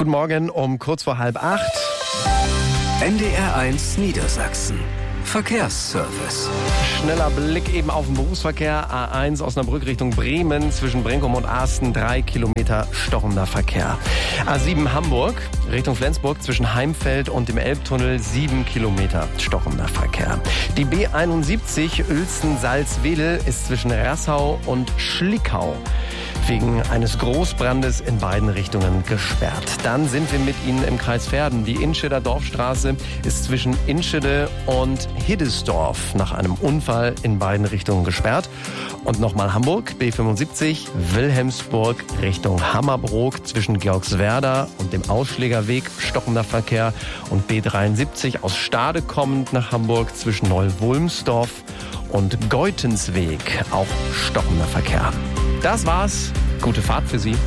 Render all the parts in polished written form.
Guten Morgen um kurz vor 7:30. NDR1 Niedersachsen. Verkehrsservice. Schneller Blick eben auf den Berufsverkehr. A1 Osnabrück Richtung Bremen zwischen Brinkum und Asten 3 Kilometer stockender Verkehr. A7 Hamburg Richtung Flensburg zwischen Heimfeld und dem Elbtunnel 7 Kilometer stockender Verkehr. Die B71 Uelzen-Salzwedel ist zwischen Rassau und Schlickau wegen eines Großbrandes in beiden Richtungen gesperrt. Dann sind wir mit Ihnen im Kreis Verden. Die Inscheder Dorfstraße ist zwischen Inschede und Hiddesdorf nach einem Unfall in beiden Richtungen gesperrt. Und nochmal Hamburg, B75 Wilhelmsburg Richtung Hammerbrook zwischen Georgswerda und dem Ausschlägerweg stockender Verkehr. Und B73 aus Stade kommend nach Hamburg zwischen Neu-Wulmsdorf und Geutensweg auch stockender Verkehr. Das war's. Gute Fahrt für Sie.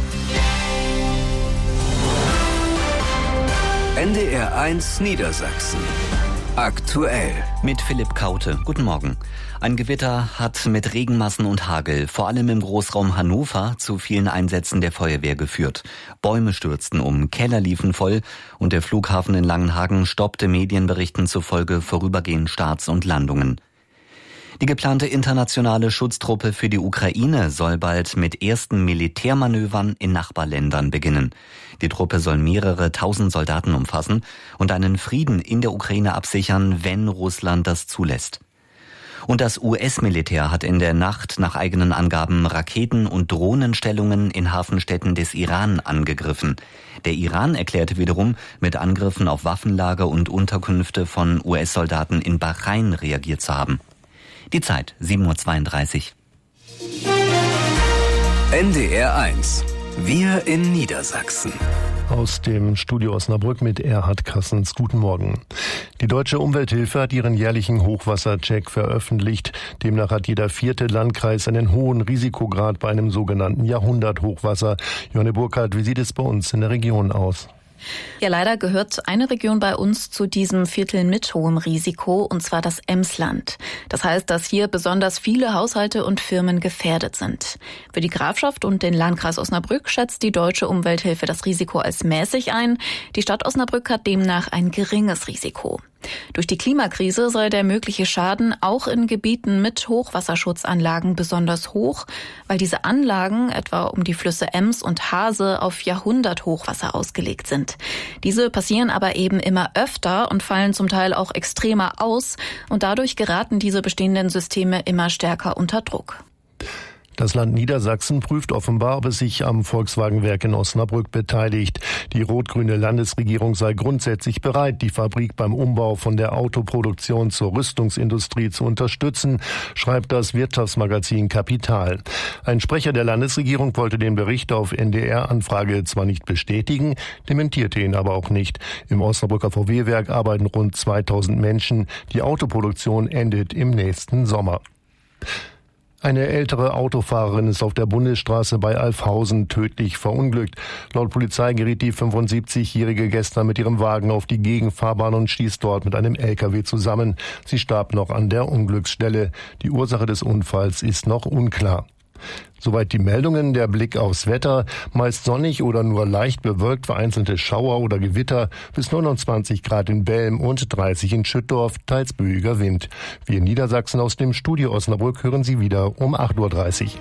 NDR1 Niedersachsen. Aktuell. Mit Philipp Kaute. Guten Morgen. Ein Gewitter hat mit Regenmassen und Hagel, vor allem im Großraum Hannover, zu vielen Einsätzen der Feuerwehr geführt. Bäume stürzten um, Keller liefen voll und der Flughafen in Langenhagen stoppte Medienberichten zufolge vorübergehend Starts und Landungen. Die geplante internationale Schutztruppe für die Ukraine soll bald mit ersten Militärmanövern in Nachbarländern beginnen. Die Truppe soll mehrere tausend Soldaten umfassen und einen Frieden in der Ukraine absichern, wenn Russland das zulässt. Und das US-Militär hat in der Nacht nach eigenen Angaben Raketen- und Drohnenstellungen in Hafenstädten des Iran angegriffen. Der Iran erklärte wiederum, mit Angriffen auf Waffenlager und Unterkünfte von US-Soldaten in Bahrain reagiert zu haben. Die Zeit, 7:32 Uhr. NDR1. Wir in Niedersachsen. Aus dem Studio Osnabrück mit Erhard Kassens. Guten Morgen. Die Deutsche Umwelthilfe hat ihren jährlichen Hochwassercheck veröffentlicht. Demnach hat jeder 4. Landkreis einen hohen Risikograd bei einem sogenannten Jahrhunderthochwasser. Jonne Burkhardt, wie sieht es bei uns in der Region aus? Ja, leider gehört eine Region bei uns zu diesem Viertel mit hohem Risiko, und zwar das Emsland. Das heißt, dass hier besonders viele Haushalte und Firmen gefährdet sind. Für die Grafschaft und den Landkreis Osnabrück schätzt die Deutsche Umwelthilfe das Risiko als mäßig ein. Die Stadt Osnabrück hat demnach ein geringes Risiko. Durch die Klimakrise sei der mögliche Schaden auch in Gebieten mit Hochwasserschutzanlagen besonders hoch, weil diese Anlagen, etwa um die Flüsse Ems und Hase, auf Jahrhunderthochwasser ausgelegt sind. Diese passieren aber eben immer öfter und fallen zum Teil auch extremer aus, und dadurch geraten diese bestehenden Systeme immer stärker unter Druck. Das Land Niedersachsen prüft offenbar, ob es sich am Volkswagenwerk in Osnabrück beteiligt. Die rot-grüne Landesregierung sei grundsätzlich bereit, die Fabrik beim Umbau von der Autoproduktion zur Rüstungsindustrie zu unterstützen, schreibt das Wirtschaftsmagazin Kapital. Ein Sprecher der Landesregierung wollte den Bericht auf NDR-Anfrage zwar nicht bestätigen, dementierte ihn aber auch nicht. Im Osnabrücker VW-Werk arbeiten rund 2000 Menschen. Die Autoproduktion endet im nächsten Sommer. Eine ältere Autofahrerin ist auf der Bundesstraße bei Alfhausen tödlich verunglückt. Laut Polizei geriet die 75-Jährige gestern mit ihrem Wagen auf die Gegenfahrbahn und stieß dort mit einem LKW zusammen. Sie starb noch an der Unglücksstelle. Die Ursache des Unfalls ist noch unklar. Soweit die Meldungen. Der Blick aufs Wetter. Meist sonnig oder nur leicht bewölkt, vereinzelte Schauer oder Gewitter. Bis 29 Grad in Belm und 30 in Schüttorf, teils böiger Wind. Wir in Niedersachsen aus dem Studio Osnabrück hören Sie wieder um 8:30 Uhr.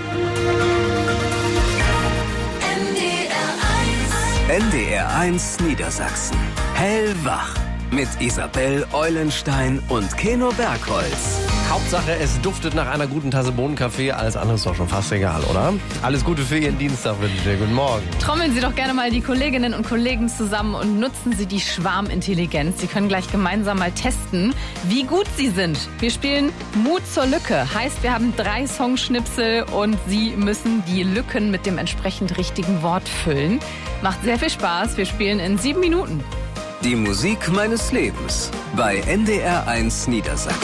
NDR1 Niedersachsen. Hellwach. Mit Isabel Eulenstein und Keno Bergholz. Hauptsache, es duftet nach einer guten Tasse Bohnenkaffee. Alles andere ist doch schon fast egal, oder? Alles Gute für Ihren Dienstag, wünsche ich dir. Guten Morgen. Trommeln Sie doch gerne mal die Kolleginnen und Kollegen zusammen und nutzen Sie die Schwarmintelligenz. Sie können gleich gemeinsam mal testen, wie gut Sie sind. Wir spielen Mut zur Lücke. Heißt, wir haben 3 Songschnipsel und Sie müssen die Lücken mit dem entsprechend richtigen Wort füllen. Macht sehr viel Spaß. Wir spielen in 7 Minuten. Die Musik meines Lebens bei NDR1 Niedersachsen.